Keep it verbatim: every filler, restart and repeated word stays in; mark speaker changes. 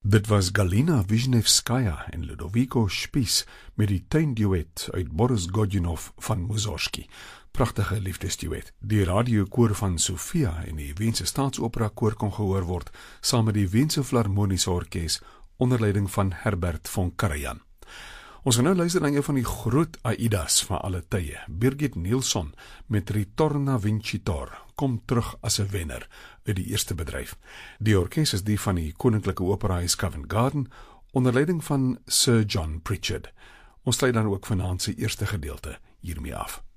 Speaker 1: Dit was Galina Wisniewskaja en Ludovico Spies met die tuinduet uit Boris Godunov van Mussorgsky. Pragtige liefdesduet. Die radiokoor van Sofia en die Weense Staatsopera koor kon gehoor word, saam met die Weense Filharmoniese Orkees onder leiding van Herbert von Karajan. Ons gaan nou luister na een van die groot Aidas van alle tye, Birgit Nilsson met Ritorna Vincitor, kom terug as 'n wenner uit die eerste bedryf. Die orkes is die van die Koninklike Operahuis Covent Garden onder leiding van Sir John Pritchard. Ons sluit dan ook vanaand se eerste gedeelte hiermee af.